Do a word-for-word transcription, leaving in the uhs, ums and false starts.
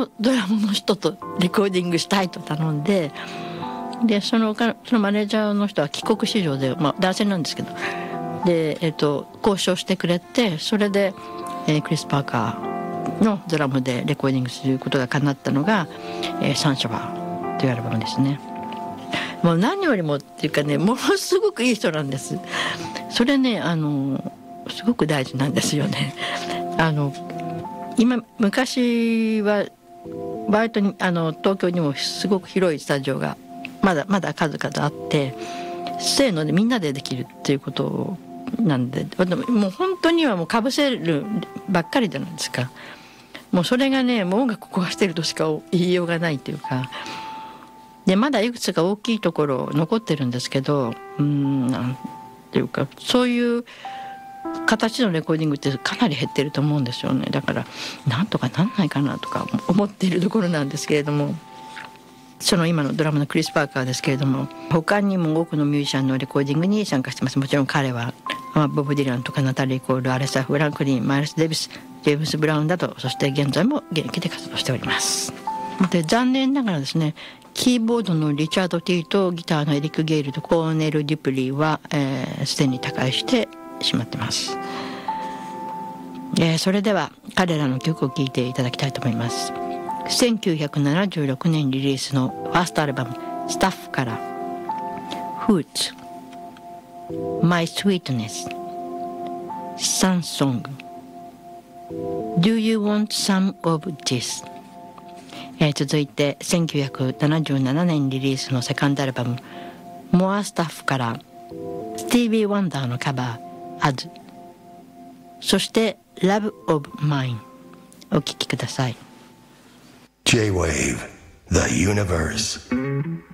のドラムの人とレコーディングしたいと頼んで、でそのそのマネージャーの人は帰国子女で、まあ、男性なんですけど、で、えっと、交渉してくれて、それで、えー、クリス・パーカーのドラムでレコーディングすることが叶ったのが、えー、サンシャワーというアルバムですね。もう何よりもっていうかね、ものすごくいい人なんです。それね、あのすごく大事なんですよね。あの今昔は割とあの東京にもすごく広いスタジオがまだまだ数々あって、せーのでみんなでできるっていうことなんで、もう本当にはもうかぶせるばっかりじゃないですか。もうそれがね、もう音楽壊してるとしか言いようがないというか。でまだいくつか大きいところ残ってるんですけど、うーんなんていうか、そういう形のレコーディングってかなり減ってると思うんですよね。だからなんとかなんないかなとか思っているところなんですけれども、その今のドラムのクリス・パーカーですけれども、他にも多くのミュージシャンのレコーディングに参加してます。もちろん彼はボブ・ディランとかナタリー・コール、アレサ・フランクリン、マイルス・デイビス、ジェームス・ブラウンなど、そして現在も現役で活動しております。で残念ながらですね、キーボードのリチャード・ティーとギターのエリック・ゲイルとコーネル・デュプリーはすで、えー、に他界してしまってます。えー、それでは彼らの曲を聴いていただきたいと思います。せんきゅうひゃくななじゅうろくねんリリースのファーストアルバム「スタッフ」から「Fruits」「My Sweetness」「Sun Song」「Do You Want Some of This」、えー、続いてせんきゅうひゃくななじゅうななねんリリースのセカンドアルバム「More Stuff」からスティービー・ワンダーのカバー「As」、そして「Love of Mine」お聴きください。 J-Wave, the universe.